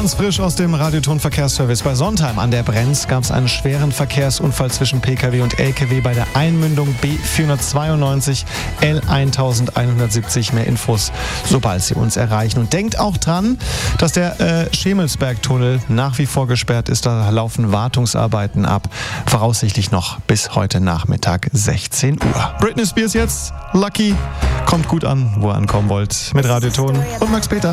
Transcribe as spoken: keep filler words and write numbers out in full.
Ganz frisch aus dem Radioton Verkehrsservice. Bei Sontheim an der Brenz gab es einen schweren Verkehrsunfall zwischen P K W und L K W bei der Einmündung B vierhundertzweiundneunzig L elfhundertsiebzig. Mehr Infos, sobald Sie uns erreichen. Und denkt auch dran, dass der äh, Schemelsberg-Tunnel nach wie vor gesperrt ist. Da laufen Wartungsarbeiten ab. Voraussichtlich noch bis heute Nachmittag sechzehn Uhr. Britney Spears jetzt, Lucky. Kommt gut an, wo ihr ankommen wollt. Mit Radioton und Max Peter.